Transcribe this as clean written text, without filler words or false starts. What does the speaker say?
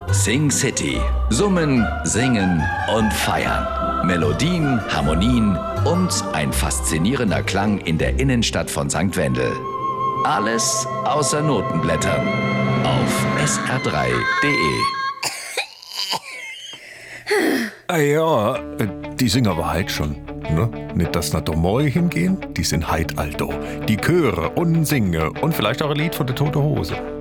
Sing City. Summen, singen und feiern. Melodien, Harmonien und ein faszinierender Klang in der Innenstadt von St. Wendel. Alles außer Notenblättern. Auf sr3.de. Ah ja, die singen aber halt schon. Ne? Nicht, dass wir da morgen hingehen, die sind halt alto. Die Chöre und singen und vielleicht auch ein Lied von der Tote Hose.